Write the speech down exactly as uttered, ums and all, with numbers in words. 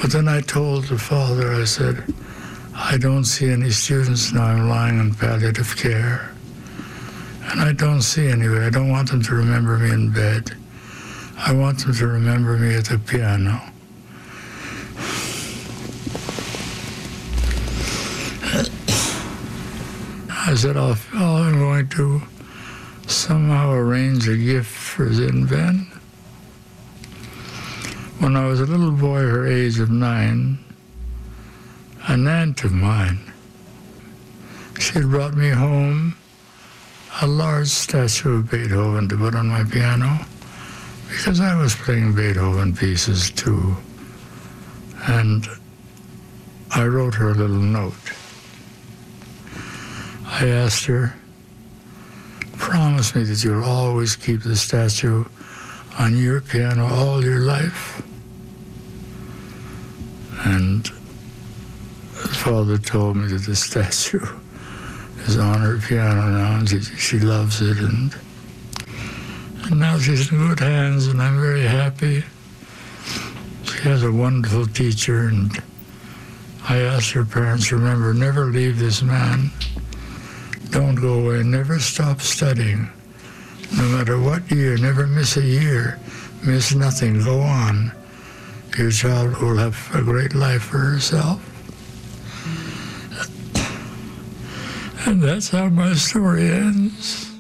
But then I told the father, I said, I don't see any students now. I'm lying in palliative care. And I don't see anybody. I don't want them to remember me in bed. I want them to remember me at the piano. I said, oh, I'm going to somehow arrange a gift for Xin Ben. When I was a little boy, her age of nine, an aunt of mine, she had brought me home a large statue of Beethoven to put on my piano, because I was playing Beethoven pieces too. And I wrote her a little note. I asked her, promise me that you'll always keep the statue on your piano all your life. And the father told me that the statue is on her piano now, and she, she loves it, and, and now she's in good hands, and I'm very happy. She has a wonderful teacher, and I asked her parents, remember, never leave this man. Don't go away, never stop studying. No matter what year, never miss a year, miss nothing, go on. Your child will have a great life for herself. And that's how my story ends.